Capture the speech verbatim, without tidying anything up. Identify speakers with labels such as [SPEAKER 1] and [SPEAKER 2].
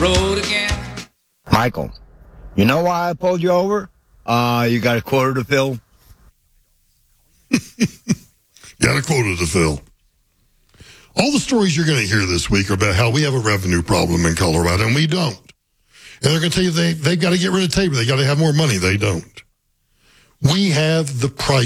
[SPEAKER 1] road again.
[SPEAKER 2] Michael, you know why I pulled you over? Uh, you got a quarter to fill?
[SPEAKER 3] Got a quota to fill. All the stories you're going to hear this week are about how we have a revenue problem in Colorado, and we don't. And they're going to tell you they, they've got to get rid of Tabor. They got to have more money. They don't. We have the price